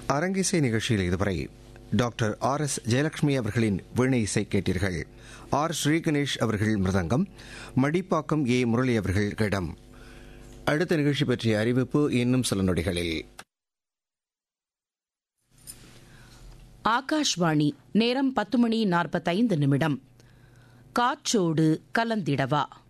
அரங்கிசை நிகழ்ச்சியில் இதுவரை டாக்டர் ஆர்.எஸ். ஜெயலட்சுமி அவர்களின் வீணை இசை கேட்டீர்கள். ஆர். ஸ்ரீகணேஷ் அவர்கள் மிருதங்கம், மடிப்பாக்கம் ஏ. முரளி அவர்கள் கிடம். அடுத்த நிகழ்ச்சி பற்றிய அறிவிப்பு இன்னும் சில நொடிகளில். ஆகாஷ்வாணி. நேரம் 10:45. காற்றோடு கலந்திடவா.